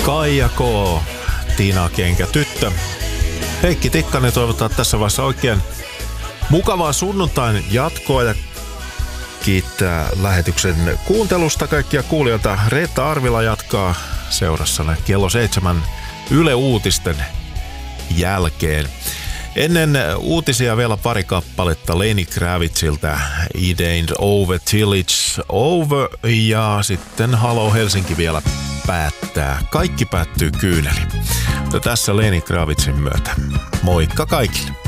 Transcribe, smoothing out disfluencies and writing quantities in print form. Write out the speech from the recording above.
Kaija K, Tiina Kenkä tyttö. Heikki Tikkanen toivottaa tässä vaiheessa oikein mukavaa sunnuntain jatkoa ja kiittää lähetyksen kuuntelusta kaikkia kuulijoita. Reetta Arvila jatkaa seurassanne kello 7 Yle Uutisten jälkeen. Ennen uutisia vielä pari kappaletta Lenny Kravitzilta It Ain't Over Till It's Over ja sitten Halo Helsinki vielä päättää. Kaikki päättyy kyyneli. Ja tässä Lenny Kravitzin myötä. Moikka kaikille!